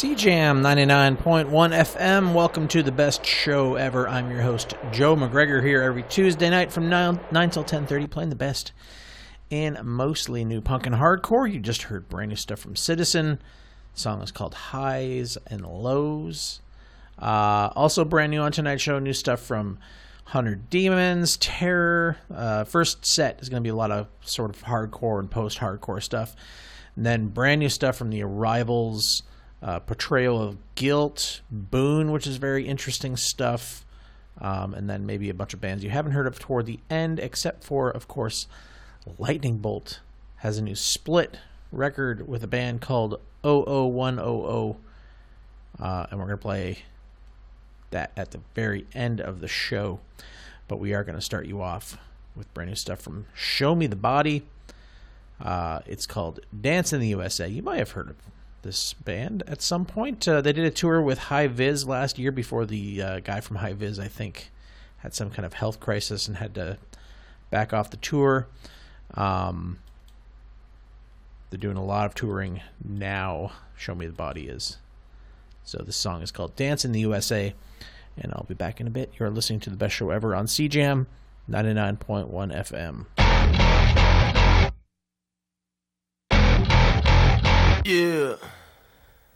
CJAM 99.1 FM. Welcome to the best show ever. I'm your host, Joe McGregor, here every Tuesday night from 9 till 10:30, playing the best and mostly new punk and hardcore. You just heard brand new stuff from Citizen. The song is called Highs and Lows. Also brand new on tonight's show, new stuff from 100 Demons, Terror. First set is going to be a lot of sort of hardcore and post-hardcore stuff. And then brand new stuff from the Arrivals, Portrayal of Guilt, Boone, which is very interesting stuff, and then maybe a bunch of bands you haven't heard of toward the end, except for, of course, Lightning Bolt has a new split record with a band called 00100, and we're going to play that at the very end of the show. But we are going to start you off with brand new stuff from Show Me the Body. It's called Dance in the USA. You might have heard of this band at some point. They did a tour with High Viz last year before the guy from High Viz, I think, had some kind of health crisis and had to back off the tour. They're doing a lot of touring now, Show Me the Body is. So this song is called Dance in the USA, and I'll be back in a bit. You're listening to the best show ever on CJAM 99.1 FM. Yeah.